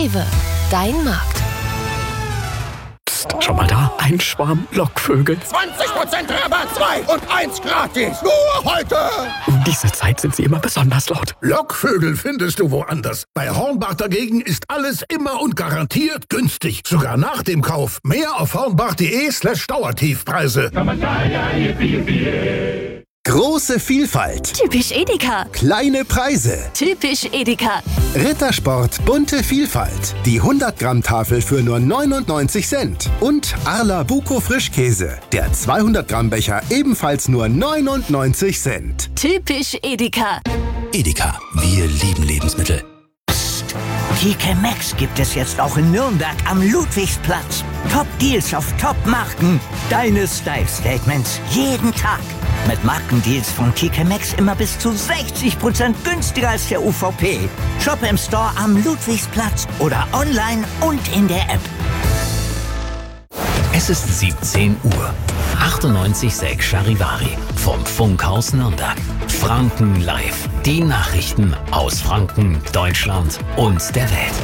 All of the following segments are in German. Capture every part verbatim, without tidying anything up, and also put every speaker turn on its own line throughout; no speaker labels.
Rewe, dein Markt.
Psst, schau mal da, ein Schwarm Lockvögel.
zwanzig Prozent Rabatt, zwei und eins gratis. Nur heute.
Um diese Zeit sind sie immer besonders laut.
Lockvögel findest du woanders. Bei Hornbach dagegen ist alles immer und garantiert günstig. Sogar nach dem Kauf. Mehr auf hornbach.de slash Dauertiefpreise.
Große Vielfalt.
Typisch Edeka.
Kleine Preise.
Typisch Edeka.
Rittersport bunte Vielfalt. Die hundert Gramm Tafel für nur neunundneunzig Cent. Und Arla Buko Frischkäse. Der zweihundert Gramm Becher ebenfalls nur neunundneunzig Cent.
Typisch Edeka.
Edeka, wir lieben Lebensmittel.
T K Maxx gibt es jetzt auch in Nürnberg am Ludwigsplatz. Top-Deals auf Top-Marken. Deine Style-Statements jeden Tag. Mit Markendeals von T K Maxx immer bis zu sechzig Prozent günstiger als der U V P. Shop im Store am Ludwigsplatz oder online und in der App.
Es ist siebzehn Uhr. achtundneunzig Komma sechs Charivari vom Funkhaus Nürnberg. Franken live. Die Nachrichten aus Franken, Deutschland und der Welt.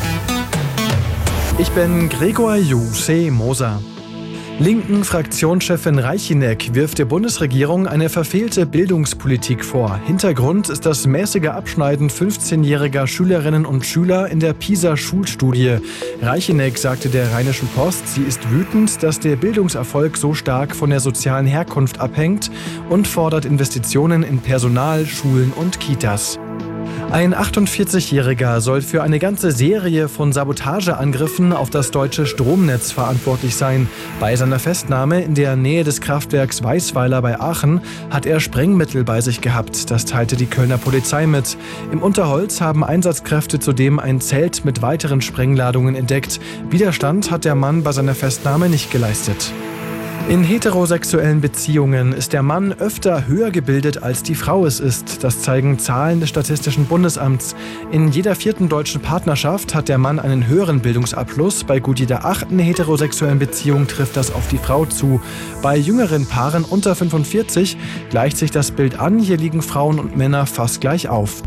Ich bin Gregor Juse Moser. Linken Fraktionschefin Reicheneck wirft der Bundesregierung eine verfehlte Bildungspolitik vor. Hintergrund ist das mäßige Abschneiden fünfzehnjähriger Schülerinnen und Schüler in der PISA-Schulstudie. Reicheneck sagte der Rheinischen Post, sie ist wütend, dass der Bildungserfolg so stark von der sozialen Herkunft abhängt und fordert Investitionen in Personal, Schulen und Kitas. Ein achtundvierzigjähriger soll für eine ganze Serie von Sabotageangriffen auf das deutsche Stromnetz verantwortlich sein. Bei seiner Festnahme in der Nähe des Kraftwerks Weißweiler bei Aachen hat er Sprengmittel bei sich gehabt. Das teilte die Kölner Polizei mit. Im Unterholz haben Einsatzkräfte zudem ein Zelt mit weiteren Sprengladungen entdeckt. Widerstand hat der Mann bei seiner Festnahme nicht geleistet. In heterosexuellen Beziehungen ist der Mann öfter höher gebildet, als die Frau es ist. Das zeigen Zahlen des Statistischen Bundesamts. In jeder vierten deutschen Partnerschaft hat der Mann einen höheren Bildungsabschluss. Bei gut jeder achten heterosexuellen Beziehung trifft das auf die Frau zu. Bei jüngeren Paaren unter fünfundvierzig gleicht sich das Bild an. Hier liegen Frauen und Männer fast gleich auf.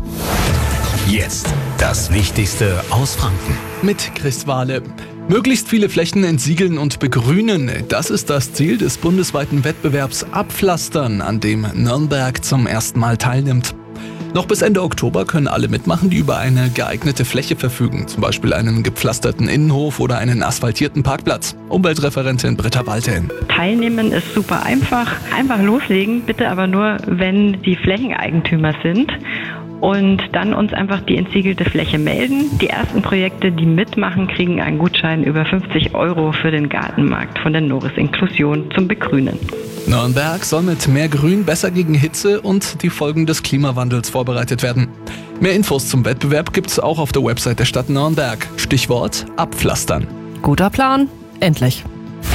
Jetzt das Wichtigste aus Franken.
Mit Chris Wahle. Möglichst viele Flächen entsiegeln und begrünen. Das ist das Ziel des bundesweiten Wettbewerbs Abpflastern, an dem Nürnberg zum ersten Mal teilnimmt. Noch bis Ende Oktober können alle mitmachen, die über eine geeignete Fläche verfügen, zum Beispiel einen gepflasterten Innenhof oder einen asphaltierten Parkplatz. Umweltreferentin Britta Walteln.
Teilnehmen ist super einfach. Einfach loslegen, bitte aber nur, wenn die Flächeneigentümer sind. Und dann uns einfach die entsiegelte Fläche melden. Die ersten Projekte, die mitmachen, kriegen einen Gutschein über fünfzig Euro für den Gartenmarkt von der Noris Inklusion zum Begrünen.
Nürnberg soll mit mehr Grün besser gegen Hitze und die Folgen des Klimawandels vorbereitet werden. Mehr Infos zum Wettbewerb gibt's auch auf der Website der Stadt Nürnberg. Stichwort Abpflastern.
Guter Plan. Endlich.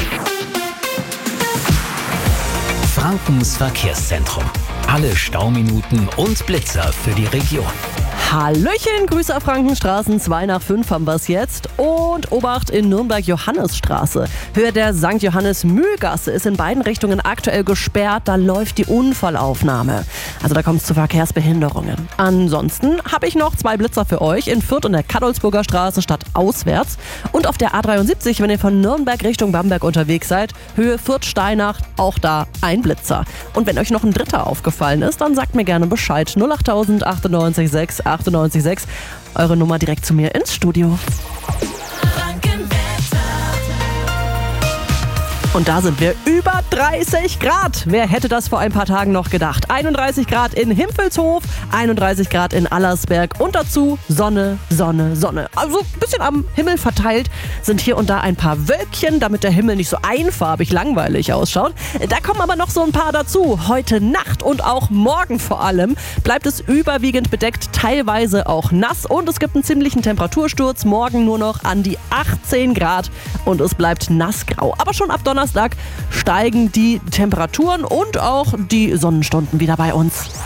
Frankens Verkehrszentrum. Alle Stauminuten und Blitzer für die Region.
Hallöchen, Grüße auf Frankenstraßen, zwei nach fünf haben wir es jetzt. Und Obacht in Nürnberg-Johannesstraße. Höhe der Sankt Johannes-Mühlgasse ist in beiden Richtungen aktuell gesperrt. Da läuft die Unfallaufnahme. Also da kommt es zu Verkehrsbehinderungen. Ansonsten habe ich noch zwei Blitzer für euch in Fürth und der Kadolsburger Straße statt auswärts. Und auf der A dreiundsiebzig, wenn ihr von Nürnberg Richtung Bamberg unterwegs seid, Höhe Fürth-Steinach, auch da ein Blitzer. Und wenn euch noch ein dritter aufgefallen ist, dann sagt mir gerne Bescheid. null acht null acht achtundneunzig sechs achtundneunzig sechs. Eure Nummer direkt zu mir ins Studio. Und da sind wir über dreißig Grad. Wer hätte das vor ein paar Tagen noch gedacht? einunddreißig Grad in Himpelshof, einunddreißig Grad in Allersberg und dazu Sonne, Sonne, Sonne. Also ein bisschen am Himmel verteilt sind hier und da ein paar Wölkchen, damit der Himmel nicht so einfarbig langweilig ausschaut. Da kommen aber noch so ein paar dazu. Heute Nacht und auch morgen vor allem bleibt es überwiegend bedeckt, teilweise auch nass und es gibt einen ziemlichen Temperatursturz. Morgen nur noch an die achtzehn Grad und es bleibt nassgrau. Aber schon ab Donnerstag Donnerstag steigen die Temperaturen und auch die Sonnenstunden wieder bei uns.